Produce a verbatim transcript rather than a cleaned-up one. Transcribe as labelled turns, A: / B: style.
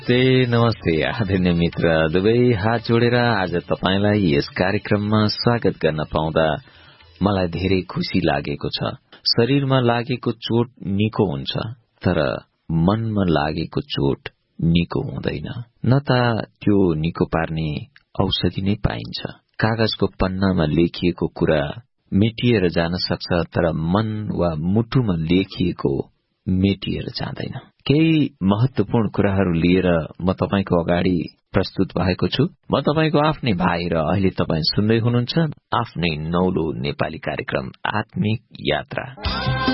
A: नमस्ते नमस्ते आदरणीय मित्र दुवै हात जोडेर आज तपाईलाई यस कार्यक्रममा स्वागत गर्न पाउँदा मलाई धेरै खुशी लागेको छ। शरीरमा लागेको चोट निको हुन्छ, तर मनमा लागेको चोट निको हुँदैन। न त त्यो निको पार्ने औषधि नै पाइन्छ। कागजको पन्नामा लेखिएको कुरा मेटिएर जान सक्छ, तर मन वा मुटुमा लेखिएको मेटिएर जाँदैन। केही महत्वपूर्ण कुराहरू लिएर म तपाईको अगाडि प्रस्तुत भएको छु। म तपाईको आफ्नै भाइ र अहिले तपाई सुन्दै हुनुहुन्छ आफ्नै नौलो नेपाली कार्यक्रम आत्मिक यात्रा।